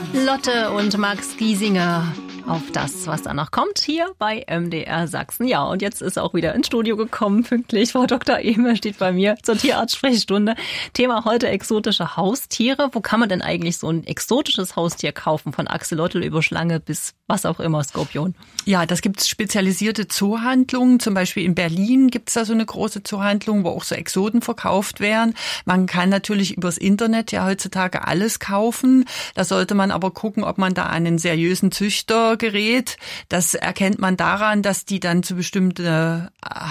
Lotte und Max Giesinger auf das, was danach kommt, hier bei MDR Sachsen. Ja, und jetzt ist auch wieder ins Studio gekommen, pünktlich. Frau Dr. Ehme steht bei mir zur Tierarzt-Sprechstunde. Thema heute exotische Haustiere. Wo kann man denn eigentlich so ein exotisches Haustier kaufen? Von Axolotl über Schlange bis was auch immer, Skorpion. Ja, das gibt's spezialisierte Zoohandlungen. Zum Beispiel in Berlin gibt's da so eine große Zoohandlung, wo auch so Exoten verkauft werden. Man kann natürlich übers Internet ja heutzutage alles kaufen. Da sollte man aber gucken, ob man da an einen seriösen Züchter gerät. Das erkennt man daran, dass die dann zu bestimmte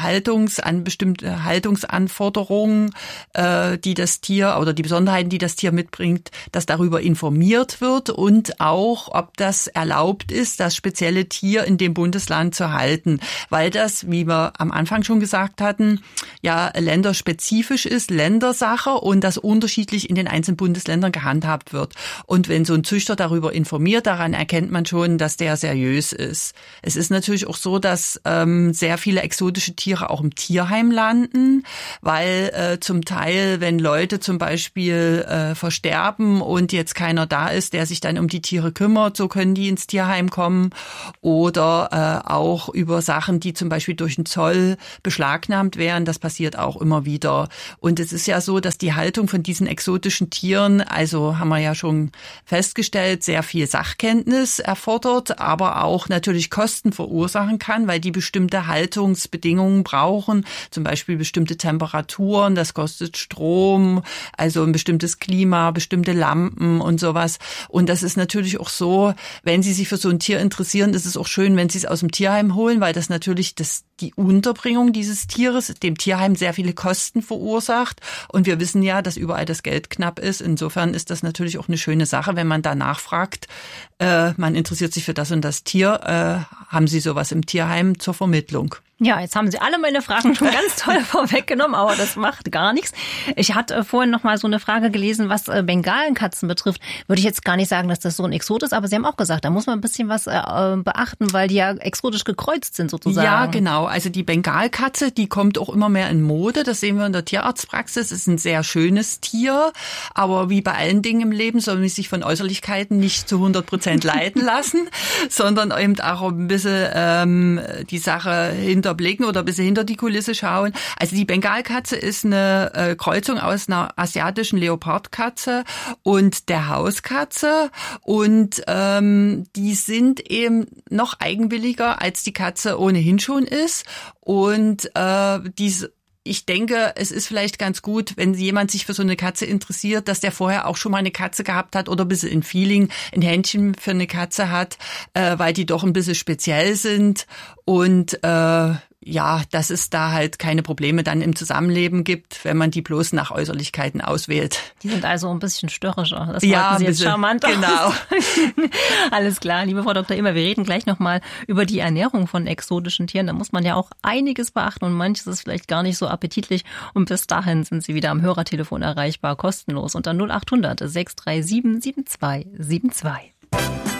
Haltungsanforderungen, die das Tier oder die Besonderheiten, die das Tier mitbringt, dass darüber informiert wird und auch, ob das erlaubt ist, das spezielle Tier in dem Bundesland zu halten, weil das, wie wir am Anfang schon gesagt hatten, ja länderspezifisch ist, Ländersache und das unterschiedlich in den einzelnen Bundesländern gehandhabt wird. Und wenn so ein Züchter darüber informiert, daran erkennt man schon, dass der seriös ist. Es ist natürlich auch so, dass sehr viele exotische Tiere auch im Tierheim landen, weil zum Teil, wenn Leute zum Beispiel versterben und jetzt keiner da ist, der sich dann um die Tiere kümmert, so können die ins Tierheim kommen, oder auch über Sachen, die zum Beispiel durch den Zoll beschlagnahmt werden. Das passiert auch immer wieder. Und es ist ja so, dass die Haltung von diesen exotischen Tieren, also haben wir ja schon festgestellt, sehr viel Sachkenntnis erfordert, aber auch natürlich Kosten verursachen kann, weil die bestimmte Haltungsbedingungen brauchen, zum Beispiel bestimmte Temperaturen, das kostet Strom, also ein bestimmtes Klima, bestimmte Lampen und sowas. Und das ist natürlich auch so, wenn Sie sich für so ein Tier interessieren, ist es auch schön, wenn Sie es aus dem Tierheim holen, weil das natürlich die Unterbringung dieses Tieres dem Tierheim sehr viele Kosten verursacht. Und wir wissen ja, dass überall das Geld knapp ist. Insofern ist das natürlich auch eine schöne Sache, wenn man da nachfragt. Man interessiert sich für das und das Tier. Haben Sie sowas im Tierheim zur Vermittlung? Ja, jetzt haben Sie alle meine Fragen schon ganz toll vorweggenommen, aber das macht gar nichts. Ich hatte vorhin noch mal so eine Frage gelesen, was Bengalenkatzen betrifft. Würde ich jetzt gar nicht sagen, dass das so ein Exot ist, aber Sie haben auch gesagt, da muss man ein bisschen was beachten, weil die ja exotisch gekreuzt sind sozusagen. Ja, genau. Also die Bengalkatze, die kommt auch immer mehr in Mode. Das sehen wir in der Tierarztpraxis. Ist ein sehr schönes Tier, aber wie bei allen Dingen im Leben soll man sich von Äußerlichkeiten nicht zu 100% leiten lassen, sondern eben auch ein bisschen die Sache hinterblicken oder ein bisschen hinter die Kulisse schauen. Also die Bengalkatze ist eine Kreuzung aus einer asiatischen Leopardkatze und der Hauskatze und die sind eben noch eigenwilliger, als die Katze ohnehin schon ist und ich denke, es ist vielleicht ganz gut, wenn jemand sich für so eine Katze interessiert, dass der vorher auch schon mal eine Katze gehabt hat oder ein bisschen ein Händchen für eine Katze hat, weil die doch ein bisschen speziell sind und ja, dass es da halt keine Probleme dann im Zusammenleben gibt, wenn man die bloß nach Äußerlichkeiten auswählt. Die sind also ein bisschen störrischer. Das ja, Sie jetzt charmant genau. Alles klar, liebe Frau Dr. Immer, wir reden gleich nochmal über die Ernährung von exotischen Tieren. Da muss man ja auch einiges beachten und manches ist vielleicht gar nicht so appetitlich. Und bis dahin sind Sie wieder am Hörertelefon erreichbar, kostenlos unter 0800 637 7272.